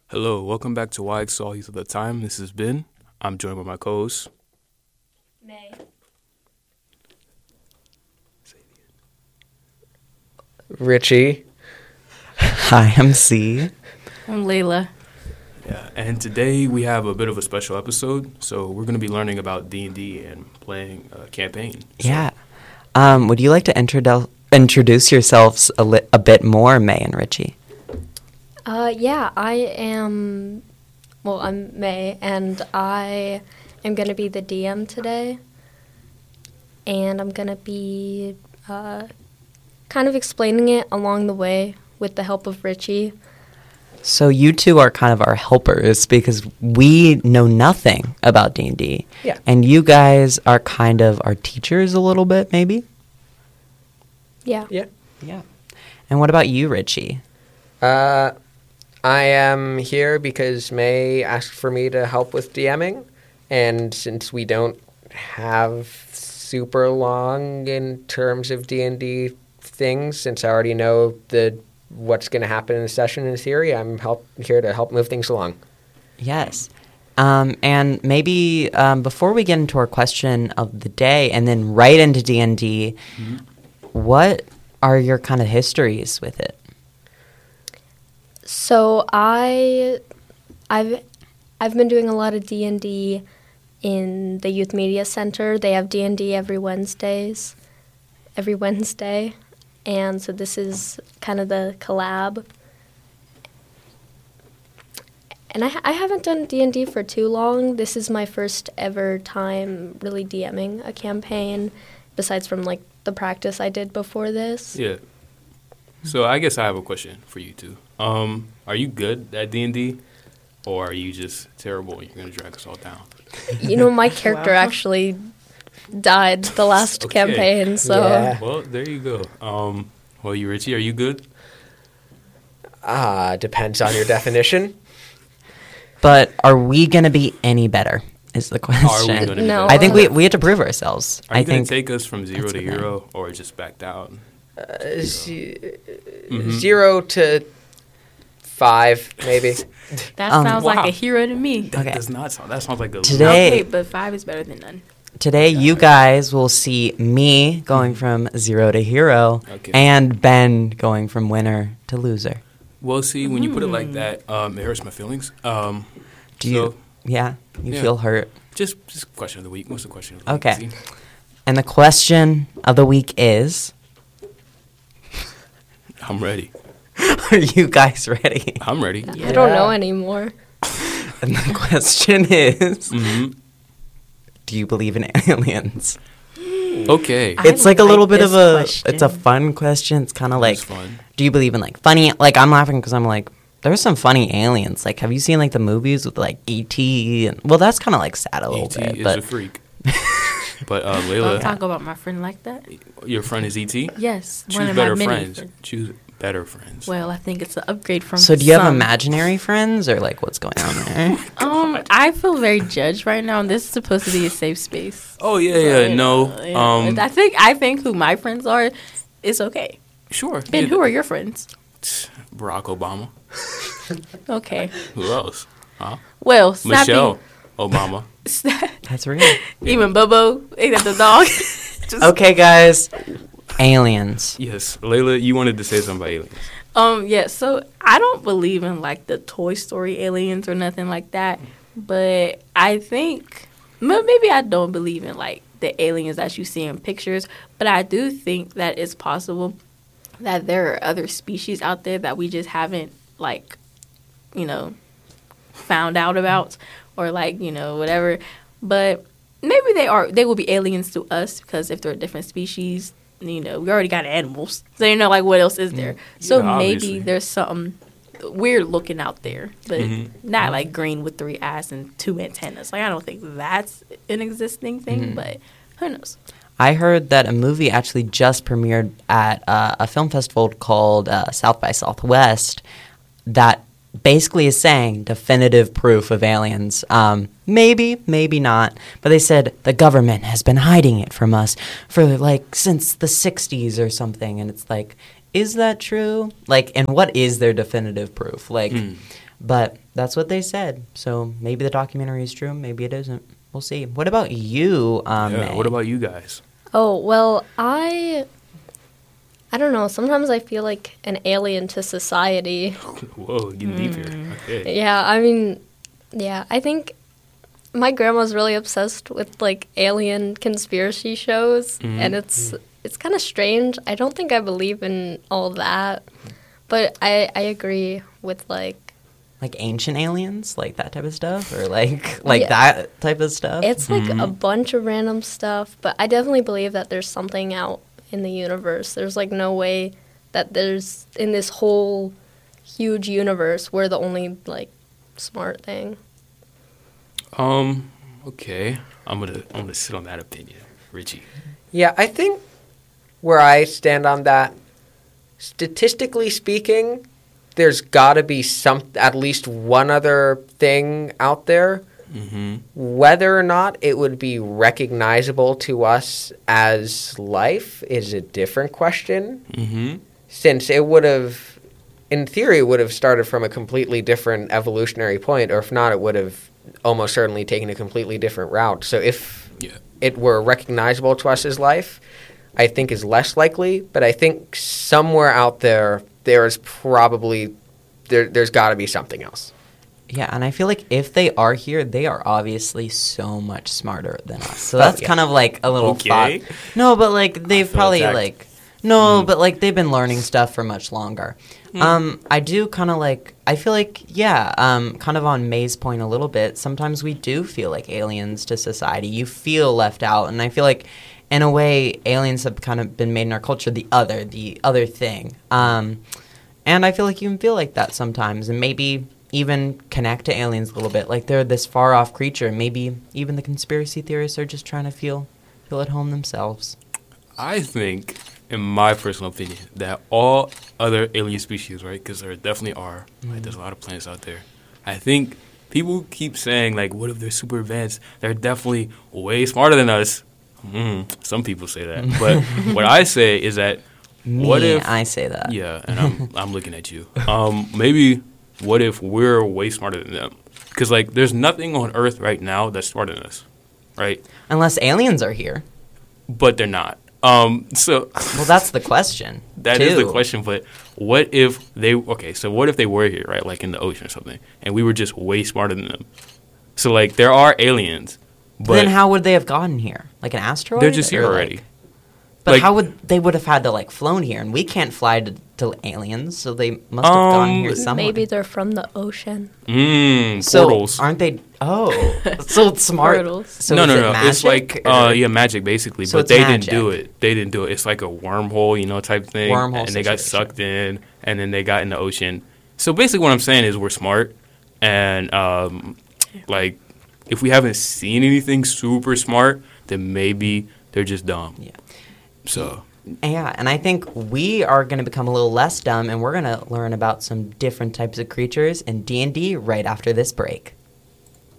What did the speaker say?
Hello, welcome back to Why Excel Youth of the Time. This is Ben. I'm joined by my co-host. May. Richie. Hi, I'm C. I'm Layla. Yeah, and today we have a bit of a special episode. So we're going to be learning about D&D and playing a campaign. So, Yeah. Would you like to introduce yourselves a bit more, May and Richie? I'm May, and I am going to be the DM today. And I'm going to be kind of explaining it along the way with the help of Richie. So you two are kind of our helpers because we know nothing about D&D. Yeah. And you guys are kind of our teachers a little bit, maybe? Yeah. Yeah. Yeah. And what about you, Richie? I am here because May asked for me to help with DMing, and since we don't have super long in terms of D&D things, since I already know what's going to happen in the session in theory, I'm here to help move things along. Yes. And maybe before we get into our question of the day and then right into D&D, what are your kind of histories with it? So I've been doing a lot of D&D in the Youth Media Center. They have D&D every Wednesday. And so this is kind of the collab. And I haven't done D&D for too long. This is my first ever time really DMing a campaign, besides from like the practice I did before this. Yeah. So I guess I have a question for you two. Are you good at D&D, or are you just terrible and you're going to drag us all down? You know, my character actually died the last Okay. campaign, so... Yeah. Well, there you go. Well, you, Richie, are you good? Depends on your definition. But are we going to be any better is the question. Are we going to No. I think we have to prove ourselves. Are you I going think to take us from 0 that's to the thing. hero, or just back down? 0 to 5, maybe. That Um, sounds Wow. like a hero to me. That Okay. does not sound. That sounds like a Today- Okay, but 5 is better than none. Today, you guys will see me going from 0 to hero Okay. and Ben going from winner to loser. Well, see, when you put it like that, it hurts my feelings. Do So, you? Yeah, you yeah. feel hurt. just question of the week. What's the question of the week? Okay. See? And the question of the week is: I'm ready. are you guys ready? I'm ready. I don't know anymore. And the question is: hmm do you believe in aliens? Okay. I It's like a little like bit of this it's a question. fun question. It's kind of like, It's fun. do you believe in like funny? Like I'm laughing because I'm like, there's some funny aliens. Like, have you seen like the movies with like E.T. and well, that's kind of like sad a little E.T. bit, is but a freak. But Don't Layla, talk about my friend like that. your friend is E.T.? Yes, one Choose of my better many friends. friends. Choose better friends. Well, I think it's an upgrade from. so do you have some. imaginary friends or like what's going on there? I feel very judged right now, and this is supposed to be a safe space. Oh, yeah, So, yeah, you no. know, I think who my friends are is okay. Sure. Ben, yeah. who are your friends? Barack Obama. Okay. Who else? Huh? Well, snapping. Michelle Obama. That's real. Even Bobo, ain't that the dog? Just, Okay, guys, aliens. Yes. Layla, you wanted to say something about aliens. Yeah, so I don't believe in like the Toy Story aliens or nothing like that, but I think maybe I don't believe in like the aliens that you see in pictures, but I do think that it's possible that there are other species out there that we just haven't like, found out about or like, whatever. But maybe they will be aliens to us because if they're a different species, we already got animals. So like what else is there? So Yeah, maybe obviously. there's something weird looking out there, but Mhm. not like green with 3 eyes and 2 antennas. Like I don't think that's an existing thing, but who knows? I heard that a movie actually just premiered at a film festival called South by Southwest that basically is saying definitive proof of aliens. Maybe, maybe not. But they said the government has been hiding it from us for like since the 60s or something. And it's like, is that true? Like, and what is their definitive proof? Like, But that's what they said. So maybe the documentary is true. Maybe it isn't. We'll see. What about you, Yeah. May? What about you guys? Oh, well, I don't know. Sometimes I feel like an alien to society. Whoa, getting deep here. Okay. Yeah, I mean, yeah, I think my grandma's really obsessed with like alien conspiracy shows, and it's kind of strange. I don't think I believe in all that, but I agree with like Ancient aliens, like that type of stuff, or like Yeah. that type of stuff. it's like a bunch of random stuff, but I definitely believe that there's something out in the universe. There's like no way that there's in this whole huge universe we're the only like smart thing. Okay. I'm gonna sit on that opinion, Richie. Yeah, I think where I stand on that, statistically speaking, there's got to be at least one other thing out there. Mm-hmm. Whether or not it would be recognizable to us as life is a different question, Mm-hmm. since it would have, in theory, it would have started from a completely different evolutionary point, or if not, it would have almost certainly taken a completely different route. So if Yeah. it were recognizable to us as life, I think is less likely, but I think somewhere out there, there's probably, there's got to be something else. Yeah, and I feel like if they are here, they are obviously so much smarter than us. So that's yeah. kind of like a little Okay. thought. No, but like they've feel probably attacked. like no, but like they've been learning stuff for much longer. I do kind of like I feel like yeah, kind of on May's point a little bit. Sometimes we do feel like aliens to society. You feel left out, and I feel like in a way aliens have kind of been made in our culture the other thing. And I feel like you can feel like that sometimes, and maybe even connect to aliens a little bit, like they're this far off creature. Maybe even the conspiracy theorists are just trying to feel at home themselves. I think, in my personal opinion, that all other alien species, right, because there definitely are, like, there's a lot of planets out there. I think people keep saying, like, what if they're super advanced? They're definitely way smarter than us. Some people say that. But what I say is that, what Me, if... I say that. Yeah, and I'm looking at you. Maybe what if we're way smarter than them? Because, like, there's nothing on Earth right now that's smarter than us, right? Unless aliens are here. But they're not. So Well, that's the question. that is the too. question. But what if they? Okay, so what if they were here, right? Like in the ocean or something, and we were just way smarter than them. So like, there are aliens, but Then how would they have gotten here? Like an asteroid? they're just here Or, like- already. But Like- how would they would have had to like flown here, and we can't fly to aliens, so they must have gone here somewhere. Maybe they're from the ocean. So Portals. aren't they? Oh, so it's smart. Portals. So no, is no, it no. magic, It's like or- magic basically, So but it's they magic. didn't do it. They didn't do it. It's like a wormhole, type thing. Wormhole and they got situation. sucked in, and then they got in the ocean. So basically, what I'm saying is we're smart, and like if we haven't seen anything super smart, then maybe they're just dumb. Yeah. So Yeah, and I think we are going to become a little less dumb, and we're going to learn about some different types of creatures in D&D right after this break.